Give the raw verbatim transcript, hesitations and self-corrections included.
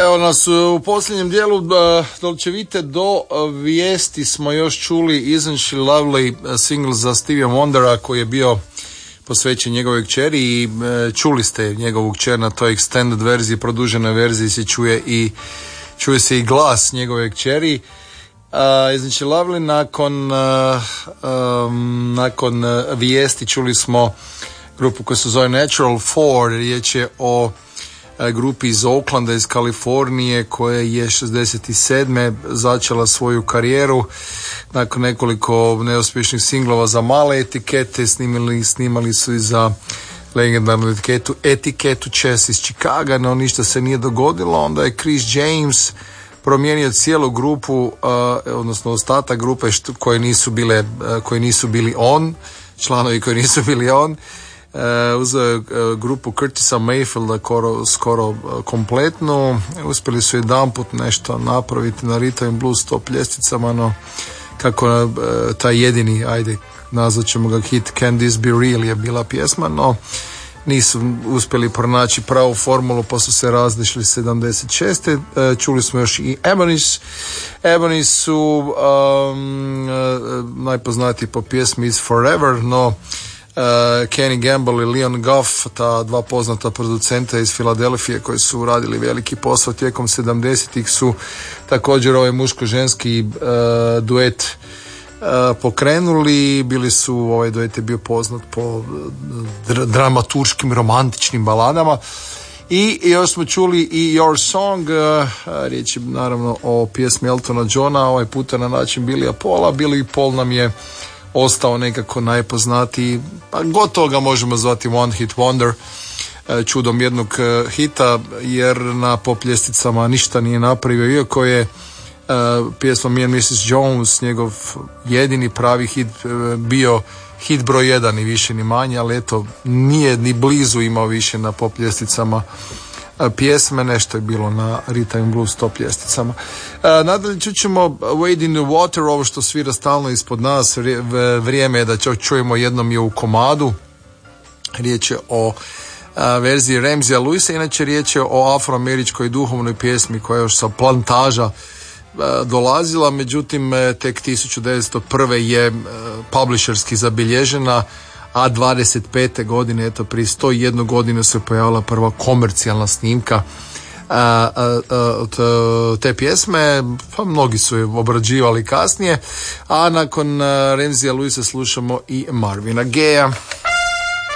Evo nas u posljednjem dijelu Dolčevite do vijesti smo još čuli Isn't She Lovely, single za Stevie Wondera koji je bio posvećen njegovoj kćeri i čuli ste njegovu kćer na toj extended verziji, produženoj verziji se čuje i čuje se i glas njegove kćeri. Uh, Isn't She Lovely. Nakon uh, um, nakon uh, vijesti čuli smo grupu koja se zove Natural Four. Riječ je o grupi iz Oaklanda, iz Kalifornije, koja je šezdeset sedme začela svoju karijeru nakon nekoliko neuspješnih singlova za male etikete. Snimali, snimali su i za legendarnu etiketu, etiketu Chess iz Chicaga, no ništa se nije dogodilo. Onda je Chris James promijenio cijelu grupu, uh, odnosno ostatak grupe što, koje nisu bile, uh, koji nisu bili on, članovi koji nisu bili on. Uh, uzeo je uh, grupu Curtisa Mayfielda skoro, skoro uh, kompletnu. Uspjeli su jedan put nešto napraviti na Rhythm and Blues top ljestvicama, no kako uh, taj jedini, ajde nazvat ćemo ga hit Can This Be Real je bila pjesma, no nisu uspjeli pronaći pravu formulu pa su se različili sedamdeset šeste. Uh, čuli smo još i Ebonies. Ebonies su um, uh, najpoznatiji po pjesmi Is Forever, no Uh, Kenny Gamble i Leon Goff, ta dva poznata producenta iz Filadelfije koji su radili veliki posao tijekom sedamdesetih, su također ovaj muško-ženski uh, duet uh, pokrenuli. Bili su, ovaj duet je bio poznat po dr- dramaturškim romantičnim baladama. I još smo čuli i Your Song, uh, riječ je naravno o pjesmi Eltona Johna, ovaj puta na način Billya Paula. Billy Paul nam je ostao nekako najpoznatiji, pa gotovo ga možemo zvati One Hit Wonder, čudom jednog hita, jer na pop ljestvicama ništa nije napravio, iako je uh, pjesma Me and missus Jones, njegov jedini pravi hit, uh, bio hit broj jedan, ni više ni manje, ali eto, nije ni blizu imao više na pop ljestvicama pjesme, nešto je bilo na Rhythm and Blues top ljestvicama. E, nadalje čućemo Wade in the Water, ovo što svira stalno ispod nas, vrijeme je da čujemo jednom je u komadu. Riječ je o a, verziji Ramseya Lewisa, inače riječ je o afroameričkoj duhovnoj pjesmi koja je još sa plantaža a, dolazila, međutim tek tisuću devetsto prve je a, publisherski zabilježena, a dvadeset pete godine, eto prije sto jednu godinu se pojavila prva komercijalna snimka a, a, a, te pjesme, pa mnogi su je obrađivali kasnije, a nakon Ramseya Lewisa slušamo i Marvina Gayeja.